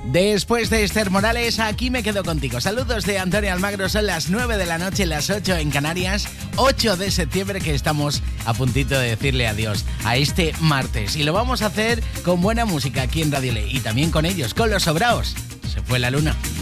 Después de Esther Morales, aquí me quedo contigo. Saludos de Antonio Almagro, son las 9 de la noche, las 8 en Canarias, 8 de septiembre, que estamos a puntito de decirle adiós a este martes. Y lo vamos a hacer con buena música aquí en Radio Le, y también con ellos, con Los Sobraos. Se fue la luna.